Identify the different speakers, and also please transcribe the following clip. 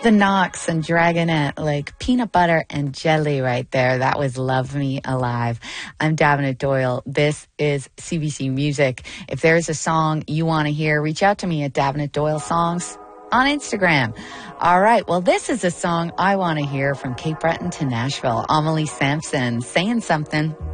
Speaker 1: The Knox and Dragonette, like peanut butter and jelly right there. That was Love Me Alive. I'm Davenant Doyle. This is CBC Music. If there's a song you want to hear, reach out to me at Davenant Doyle Songs on Instagram. All right, well, this is a song I want to hear from Cape Breton to Nashville. Amelie Sampson, Saying Something.